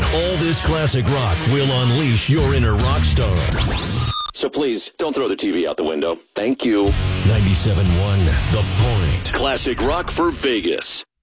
All this classic rock will unleash your inner rock star. So please, don't throw the TV out the window. Thank you. 97.1 The Point. Classic rock for Vegas.